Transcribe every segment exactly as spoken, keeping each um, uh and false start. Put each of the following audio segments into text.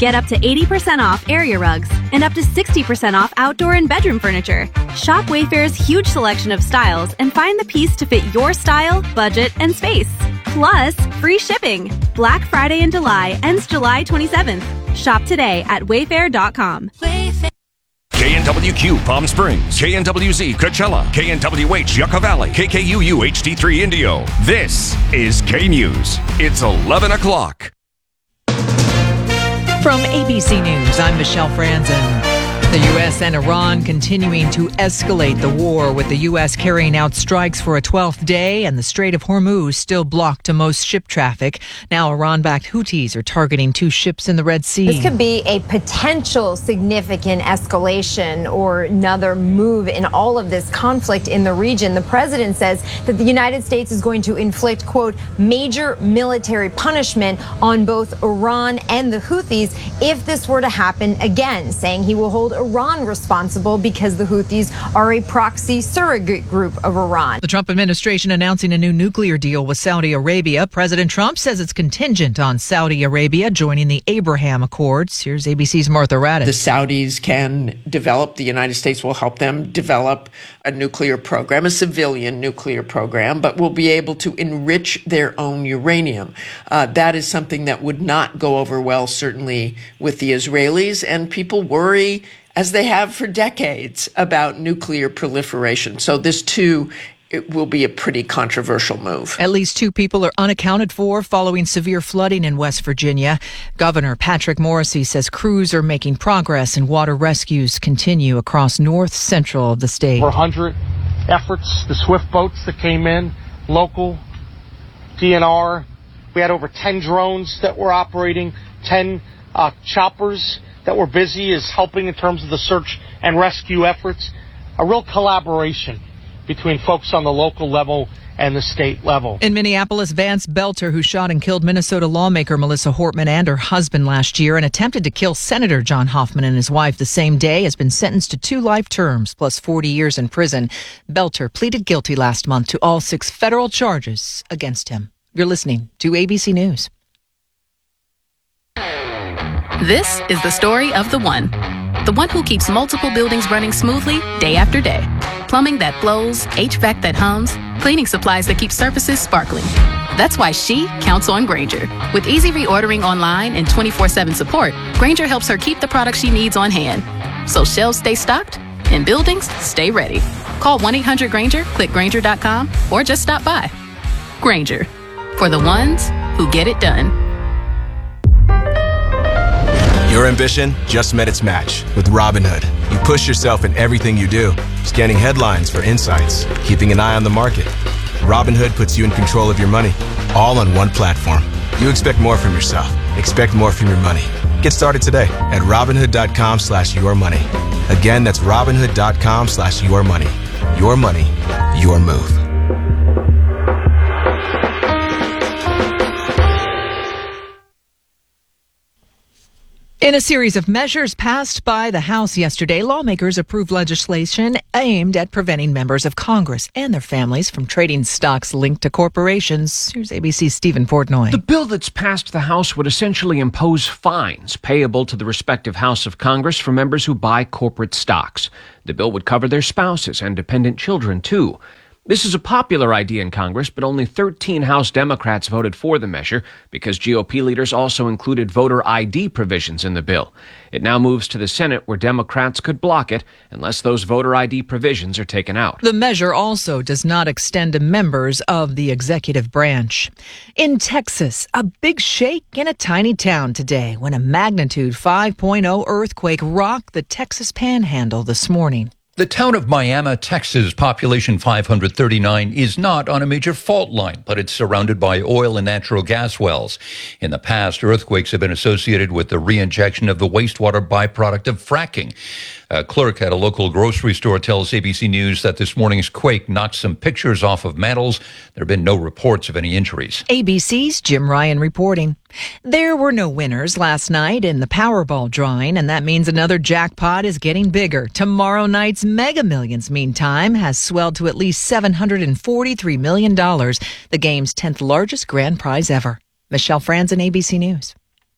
Get up to eighty percent off area rugs and up to sixty percent off outdoor and bedroom furniture. Shop Wayfair's huge selection of styles and find the piece to fit your style, budget, and space. Plus, free shipping. Black Friday in July ends July twenty-seventh. Shop today at wayfair dot com. Wayfair. K N W Q Palm Springs, K N W Z Coachella, K N W H Yucca Valley, K K U U H D three Indio. This is K News. It's eleven o'clock. From A B C News, I'm Michelle Franzen. The U S and Iran continuing to escalate the war, with the U S carrying out strikes for a twelfth day and the Strait of Hormuz still blocked to most ship traffic. Now Iran-backed Houthis are targeting two ships in the Red Sea. This could be a potential significant escalation or another move in all of this conflict in the region. The president says that the United States is going to inflict, quote, major military punishment on both Iran and the Houthis if this were to happen again, saying he will hold Iran responsible because the Houthis are a proxy surrogate group of Iran. The Trump administration announcing a new nuclear deal with Saudi Arabia. President Trump says it's contingent on Saudi Arabia joining the Abraham Accords. Here's A B C's Martha Raddatz. The Saudis can develop, the United States will help them develop a nuclear program, a civilian nuclear program, but will be able to enrich their own uranium. Uh, that is something that would not go over well, certainly with the Israelis, and people worry, as they have for decades, about nuclear proliferation. So this, too, it will be a pretty controversial move. At least two people are unaccounted for following severe flooding in West Virginia. Governor Patrick Morrisey says crews are making progress and water rescues continue across north central of the state. four hundred efforts, the swift boats that came in, local, D N R. We had over ten drones that were operating, ten uh, choppers that were busy is helping in terms of the search and rescue efforts. A real collaboration between folks on the local level and the state level. In Minneapolis, Vance Belter, who shot and killed Minnesota lawmaker Melissa Hortman and her husband last year and attempted to kill Senator John Hoffman and his wife the same day, has been sentenced to two life terms plus forty years in prison. Belter pleaded guilty last month to all six federal charges against him. You're listening to A B C News. This is the story of the one. The one who keeps multiple buildings running smoothly day after day. Plumbing that flows, H V A C that hums, cleaning supplies that keep surfaces sparkling. That's why she counts on Grainger. With easy reordering online and twenty-four seven support, Grainger helps her keep the products she needs on hand. So shelves stay stocked and buildings stay ready. Call one eight hundred Grainger, click Grainger dot com, or just stop by. Grainger, for the ones who get it done. Your ambition just met its match with Robinhood. You push yourself in everything you do, scanning headlines for insights, keeping an eye on the market. Robinhood puts you in control of your money, all on one platform. You expect more from yourself. Expect more from your money. Get started today at Robinhood.com slash your money. Again, that's Robinhood.com slash your money. Your money, your move. In a series of measures passed by the House yesterday, lawmakers approved legislation aimed at preventing members of Congress and their families from trading stocks linked to corporations. Here's A B C's Stephen Portnoy. The bill that's passed the House would essentially impose fines payable to the respective House of Congress for members who buy corporate stocks. The bill would cover their spouses and dependent children, too. This is a popular idea in Congress, but only thirteen House Democrats voted for the measure because G O P leaders also included voter I D provisions in the bill. It now moves to the Senate, where Democrats could block it unless those voter I D provisions are taken out. The measure also does not extend to members of the executive branch. In Texas, a big shake in a tiny town today when a magnitude five point oh earthquake rocked the Texas Panhandle this morning. The town of Miami, Texas, population five hundred thirty-nine, is not on a major fault line, but it's surrounded by oil and natural gas wells. In the past, earthquakes have been associated with the reinjection of the wastewater byproduct of fracking. A clerk at a local grocery store tells A B C News that this morning's quake knocked some pictures off of mantles. There have been no reports of any injuries. A B C's Jim Ryan reporting. There were no winners last night in the Powerball drawing, and that means another jackpot is getting bigger. Tomorrow night's Mega Millions, meantime, has swelled to at least seven hundred forty-three million dollars, the game's tenth largest grand prize ever. Michelle Franzen, A B C News.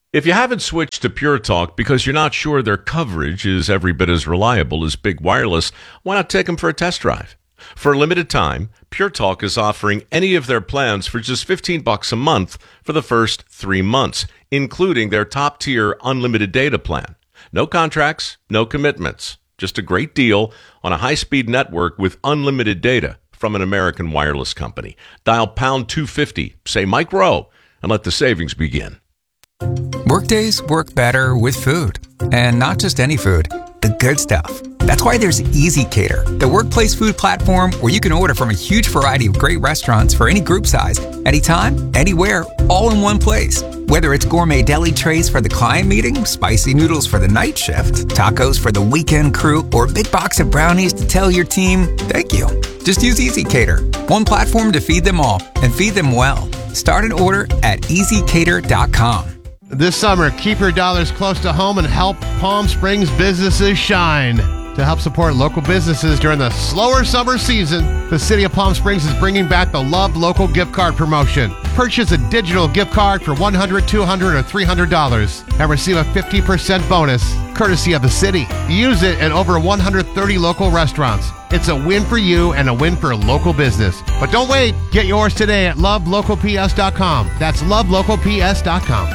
If you haven't switched to Pure Talk because you're not sure their coverage is every bit as reliable as Big Wireless, why not take them for a test drive? For a limited time, Pure Talk is offering any of their plans for just fifteen bucks a month for the first three months, including their top-tier unlimited data plan. No contracts, no commitments. Just a great deal on a high-speed network with unlimited data from an American wireless company. Dial pound two fifty, say Mike Rowe, and let the savings begin. Workdays work better with food. And not just any food, the good stuff. That's why there's Easy Cater, the workplace food platform where you can order from a huge variety of great restaurants for any group size, anytime, anywhere, all in one place. Whether it's gourmet deli trays for the client meeting, spicy noodles for the night shift, tacos for the weekend crew, or a big box of brownies to tell your team, thank you. Just use Easy Cater, one platform to feed them all, and feed them well. Start an order at easy cater dot com. This summer, keep your dollars close to home and help Palm Springs businesses shine. To help support local businesses during the slower summer season, the City of Palm Springs is bringing back the Love Local gift card promotion. Purchase a digital gift card for one hundred dollars, two hundred dollars, or three hundred dollars and receive a fifty percent bonus, courtesy of the city. Use it at over one hundred thirty local restaurants. It's a win for you and a win for local business. But don't wait. Get yours today at love local p s dot com. That's love local p s dot com.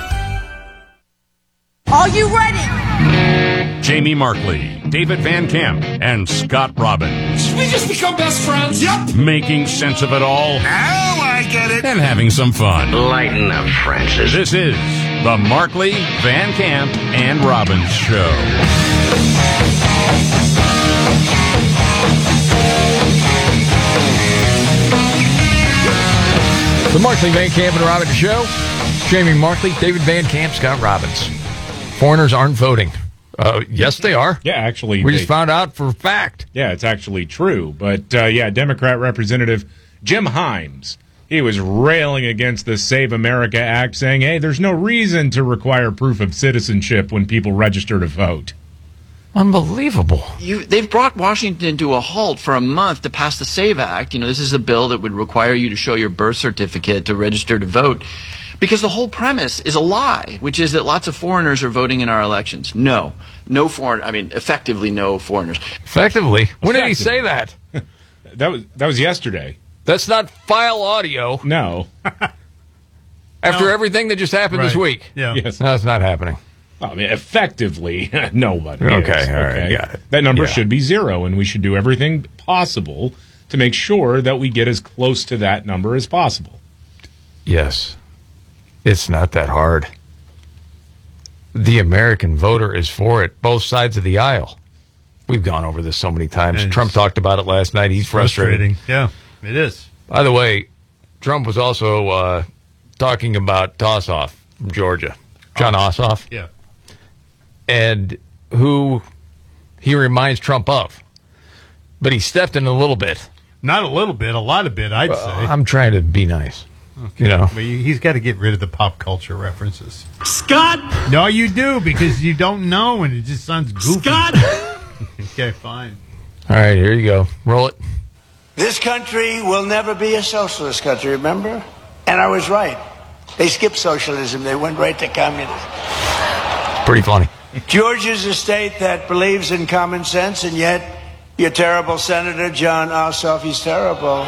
Are you ready? Jamie Markley, David Van Camp, and Scott Robbins. We just become best friends. Yep. Making sense of it all. Now I get it. And having some fun. Lighten up, Francis. This is the Markley, Van Camp, and Robbins Show. The Markley, Van Camp, and Robbins Show. Jamie Markley, David Van Camp, Scott Robbins. Foreigners aren't voting. Uh, yes, they are. Yeah, actually. We they, just found out for a fact. Yeah, it's actually true. But, uh, yeah, Democrat Representative Jim Himes, he was railing against the Save America Act, saying, hey, there's no reason to require proof of citizenship when people register to vote. Unbelievable. You, they've brought Washington to a halt for a month to pass the SAVE Act. You know, this is a bill that would require you to show your birth certificate to register to vote. Because the whole premise is a lie, which is that lots of foreigners are voting in our elections. No. No foreign, I mean, effectively no foreigners. Effectively? When did he say that? that was that was yesterday. That's not file audio. No. After no. everything that just happened right. this week. Yeah. Yes. No, it's not happening. I mean, effectively, nobody Okay, is. all right, okay? Got it. That number yeah. should be zero, and we should do everything possible to make sure that we get as close to that number as possible. Yes. It's not that hard. The American voter is for it, both sides of the aisle. We've gone over this so many times. It's Trump talked about it last night. He's frustrated. Yeah, it is. By the way, Trump was also uh, talking about Ossoff from Georgia. John oh, Ossoff. Yeah. And who he reminds Trump of. But he stepped in a little bit. Not a little bit, a lot of bit, I'd well, say. I'm trying to be nice. Okay. You know, but he's got to get rid of the pop culture references. Scott! No, you do, because you don't know, and it just sounds goofy. Scott! Okay, fine. All right, here you go. Roll it. This country will never be a socialist country, remember? And I was right. They skipped socialism. They went right to communism. Pretty funny. Georgia's a state that believes in common sense, and yet your terrible Senator John Ossoff, he's terrible.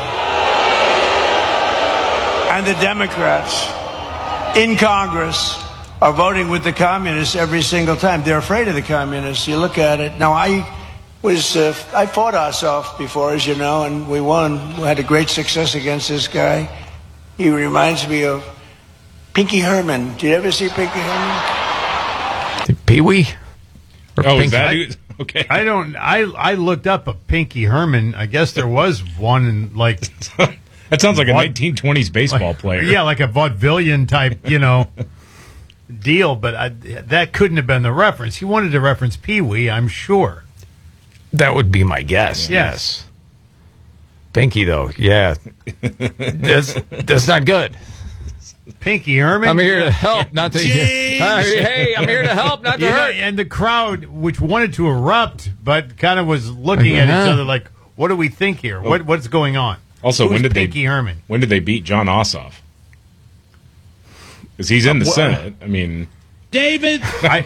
And the Democrats in Congress are voting with the communists every single time. They're afraid of the communists. You look at it. Now, I was uh, I fought Ossoff before, as you know, and we won. We had a great success against this guy. He reminds me of Pinky Herman. Did you ever see Pinky Herman? Pee-wee? Oh, Pink is that I, who? Okay. I don't. I I looked up a Pinky Herman. I guess there was one in like. That sounds like a Vaud- nineteen twenties baseball like, player. Yeah, like a vaudevillian type, you know, deal. But I, that couldn't have been the reference. He wanted to reference Pee-wee, I'm sure. That would be my guess. Yeah. Yes. Pinky, though, yeah, that's that's not good. Pinky Herman. I'm here to help, not to. Uh, hey, I'm here to help, not to yeah, hurt. And the crowd, which wanted to erupt, but kind of was looking at Yeah. each other like, "What do we think here? What what's going on?" Also, Who's when did Pinky they Herman? when did they beat John Ossoff? Because he's in the Uh, wh- Senate. I mean, David. I,